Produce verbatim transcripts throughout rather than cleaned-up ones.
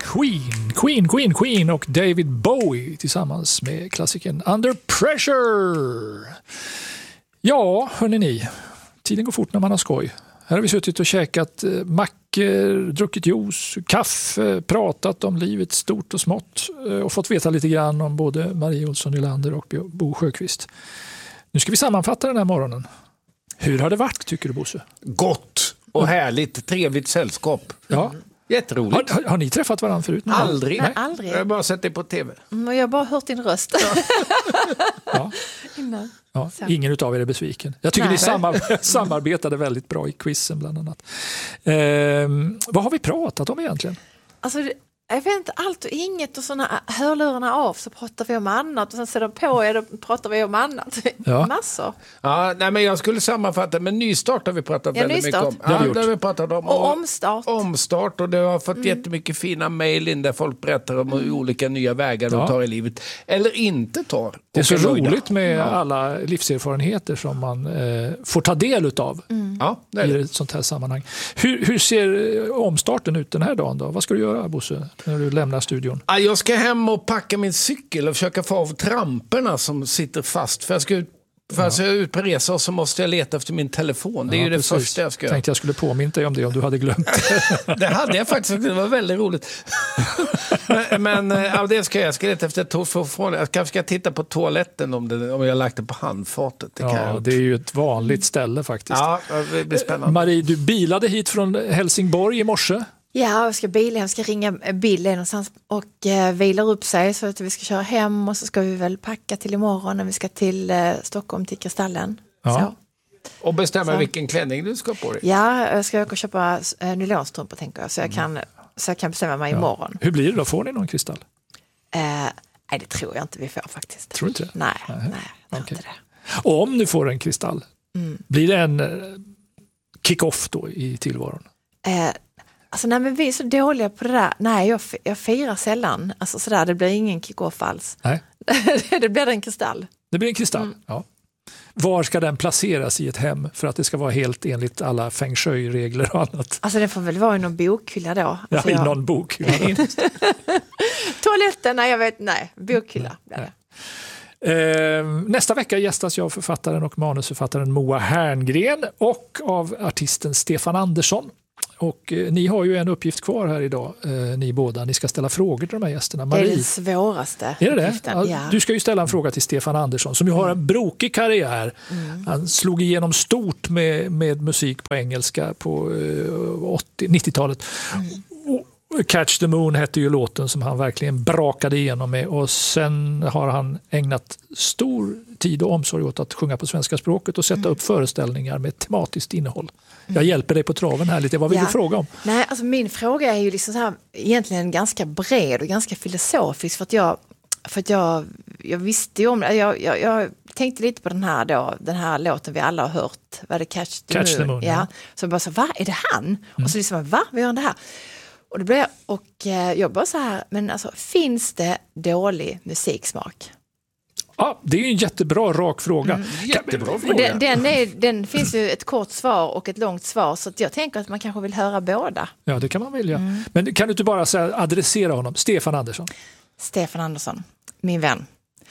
Queen, Queen, Queen, Queen och David Bowie tillsammans med klassikern Under Pressure. Ja, hörni ni, tiden går fort när man har skoj. Här har vi suttit och käkat mackor, druckit juice, kaffe, pratat om livet stort och smått och fått veta lite grann om både Marie Olsson Nylander och Bo Sjöqvist. Nu ska vi sammanfatta den här morgonen. Hur har det varit, tycker du, Bosse? Gott och härligt, trevligt sällskap. Ja. Jätteroligt. Har, har, har ni träffat varandra förut? Aldrig. Nej, aldrig. Jag har bara sett det på tv. Mm, jag har bara hört din röst. Ja. Innan. Ja, ingen utav er är besviken. Jag tycker Nej. ni samar- samarbetade väldigt bra i quizen bland annat. Ehm, vad har vi pratat om egentligen? Alltså, jag vet inte, allt och inget och såna hörlurarna av så pratar vi om annat och sen sätter på er och pratar vi om annat. Ja. Massor. Ja, nej, men jag skulle sammanfatta, men nystart har vi pratat Ja, väldigt nystart. mycket om. Det har vi Ja, det har vi pratat om. Och omstart. Omstart, och det har fått mm. jättemycket fina mejl in där folk berättar om mm. olika nya vägar de Ja. tar i livet. Eller inte tar. Det är så nöjda. roligt med ja. alla livserfarenheter som man eh, får ta del utav Mm. Ja, det är i det. ett sånt här sammanhang. Hur, hur ser omstarten ut den här dagen då? Vad ska du göra, Bosse, när du lämnar studion? Ja, jag ska hem och packa min cykel och försöka få av tramperna som sitter fast. För jag ska ut, för jag ska ut på resa och så måste jag leta efter min telefon. Det är Ja, ju det precis. första jag ska göra. Tänkte jag skulle påminna dig om det om du hade glömt. Det hade jag faktiskt, det var väldigt roligt. men men ja, det ska jag. Jag ska leta efter to- jag kanske ska titta på toaletten om, det, om jag har lagt det på handfatet. Det, kan Ja, jag. det är ju ett vanligt ställe faktiskt. Ja, det blir spännande. Marie, du bilade hit från Helsingborg i morse. Ja, jag ska bila, jag ska ringa Bill någonstans och eh, vilar upp sig så att vi ska köra hem och så ska vi väl packa till imorgon när vi ska till eh, Stockholm till Kristallen. Ja. Så. Och bestämma Så. vilken klänning du ska på dig. Ja, jag ska åka och köpa eh, nylonstrumpor tänker jag så jag kan, så jag kan bestämma mig Ja. imorgon. Hur blir det då? Får ni någon kristall? Eh, nej, det tror jag inte vi får faktiskt. Tror du inte det? Nej, Nej. nej, jag tror Okej. inte det. Och om du får en kristall, Mm. blir det en eh, kick-off då i tillvaron? Eh, alltså nej, men vi är så dåliga på det där. Nej, jag, jag firar sällan. Alltså sådär, det blir ingen kick-off alls. Nej. Det blir en kristall. Det blir en kristall, Mm. ja. Var ska den placeras i ett hem för att det ska vara helt enligt alla feng shui-regler och annat? Alltså det får väl vara i någon bokhylla då. Ja, Alltså, i jag... någon bok. Toaletten, nej jag vet, nej. Bokhylla. Nej. Eh, nästa vecka gästas jag av författaren och manusförfattaren Moa Herngren och av artisten Stefan Andersson. Och eh, ni har ju en uppgift kvar här idag, eh, ni båda. Ni ska ställa frågor till de här gästerna. Det är Marie, den svåraste. är det det? uppgiften. Ja, Ja. du ska ju ställa en fråga till Stefan Andersson som ju har en brokig karriär. Mm. Han slog igenom stort med, med musik på engelska på eh, åttio, nittiotalet. Mm. Och Catch the Moon hette ju låten som han verkligen brakade igenom med, och sen har han ägnat stor tid och omsorg åt att sjunga på svenska språket och sätta Mm. upp föreställningar med tematiskt innehåll. Jag hjälper dig på traven här lite. Vad vill Ja. du fråga om? Nej, alltså min fråga är ju liksom så här, egentligen ganska bred och ganska filosofisk för att jag, för att jag, jag visste ju om det. Jag, jag, jag tänkte lite på den här då, den här låten vi alla har hört. Vad är det? Catch the Catch Moon? the Moon, ja. Ja. Så jag bara så, va? Är det han? Och så liksom, va? Vad gör han det här? Och, det blev, och eh, jag bara så här, men alltså finns det dålig musiksmak? Ja, det är ju en jättebra, rak fråga. Mm. Jättebra Och fråga. den, den, är, den finns ju ett kort svar och ett långt svar så att jag tänker att man kanske vill höra båda. Ja, det kan man välja. Mm. Men kan du inte bara säga, adressera honom? Stefan Andersson. Stefan Andersson, min vän.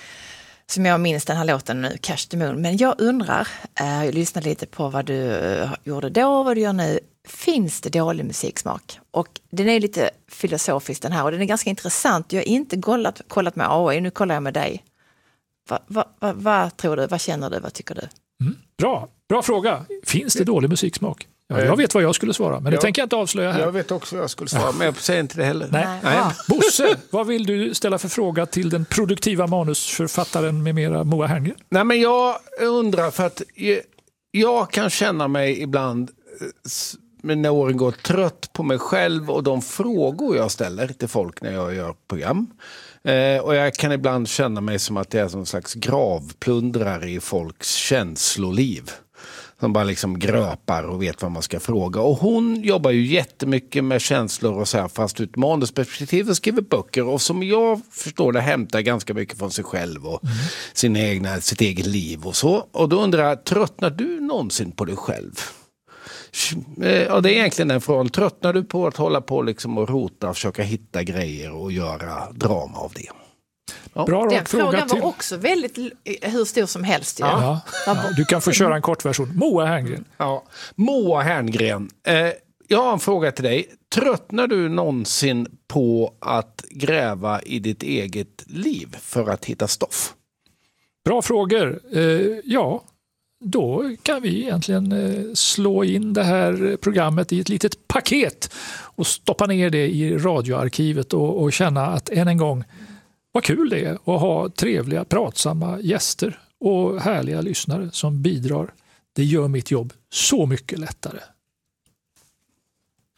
Som jag minns den här låten nu, Catch the Moon. Men jag undrar, eh, jag lyssnade lite på vad du eh, gjorde då och vad du gör nu. Finns det dålig musiksmak? Och den är lite filosofisk den här och den är ganska intressant. Jag har inte kollat, kollat med A I, nu kollar jag med dig. Vad va, va, va tror du? Vad känner du? Vad tycker du? Mm. Bra, bra fråga. Finns det dålig musiksmak? Ja, jag vet vad jag skulle svara, men det Ja. tänker jag inte avslöja här. Jag vet också vad jag skulle svara, men jag säger inte det heller. Nej. Nej. Nej. Ja. Bosse, vad vill du ställa för fråga till den produktiva manusförfattaren med mera Moa Herngren? Nej, men jag undrar för att jag, jag kan känna mig ibland eh, s- men när åren går trött på mig själv och de frågor jag ställer till folk när jag gör program. Eh, och jag kan ibland känna mig som att jag är som slags gravplundrare i folks känsloliv. Som bara liksom gröpar och vet vad man ska fråga. Och hon jobbar ju jättemycket med känslor och så här, fast ut manusperspektiv och skriver böcker. Och som jag förstår det hämtar ganska mycket från sig själv och mm. sin egna, sitt eget liv och så. Och då undrar jag, tröttnar du någonsin på dig själv? Ja, det är egentligen en fråga. Tröttnar du på att hålla på liksom och rota, försöka hitta grejer och göra drama av det? Ja. Bra Den fråga frågan till... var också väldigt hur stor som helst. Ju. Ja. Ja. Du kan få köra en kortversion. Moa Herngren. Ja. Moa Herngren. Eh, jag har en fråga till dig. Tröttnar du någonsin på att gräva i ditt eget liv för att hitta stoff? Bra frågor. Eh, ja, då kan vi egentligen eh, slå in det här programmet i ett litet paket och stoppa ner det i radioarkivet och, och känna att än en gång vad kul det är att ha trevliga, pratsamma gäster och härliga lyssnare som bidrar. Det gör mitt jobb så mycket lättare.